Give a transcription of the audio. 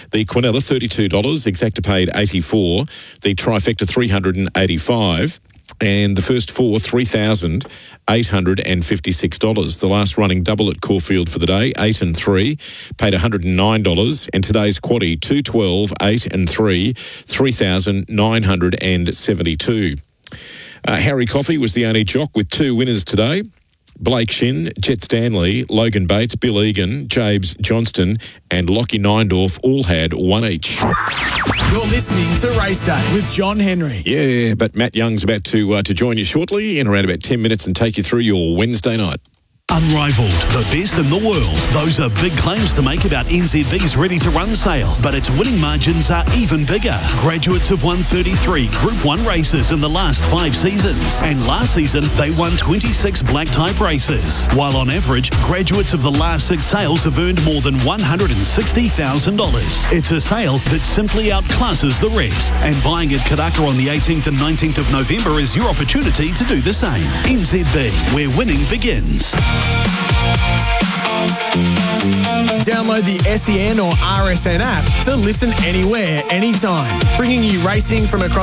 The Quinella, $32. Exactopade, $84. The Trifecta, $385. And the first four, $3,856. The last running double at Caulfield for the day, 8 and 3, paid $109. And today's quaddie, 2, 12, 8 and 3, $3,972. Harry Coffey was the only jock with two winners today. Blake Shin, Jet Stanley, Logan Bates, Bill Egan, Jabes Johnston and Lockie Neindorf all had one each. You're listening to Race Day with John Henry. Yeah, but Matt Young's about to join you shortly in around about 10 minutes and take you through your Wednesday night. Unrivaled, the best in the world. Those are big claims to make about NZB's ready-to-run sale, but its winning margins are even bigger. Graduates have won 33 Group 1 races in the last 5 seasons, and last season they won 26 black-type races. While on average, graduates of the last 6 sales have earned more than $160,000. It's a sale that simply outclasses the rest, and buying at Karaka on the 18th and 19th of November is your opportunity to do the same. NZB, where winning begins. Download the SEN or RSN app to listen anywhere, anytime, bringing you racing from across